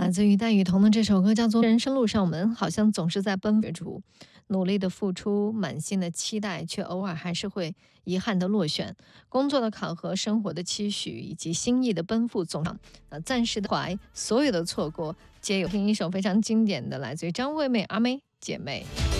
来自于戴雨桐的这首歌叫做《人生路上》，我们好像总是在奔赴，努力的付出，满心的期待，却偶尔还是会遗憾的落选。工作的考核、生活的期许以及心意的奔赴，暂时的怀，所有的错过，皆有。听一首非常经典的，来自于张惠妹《阿妹姐妹》。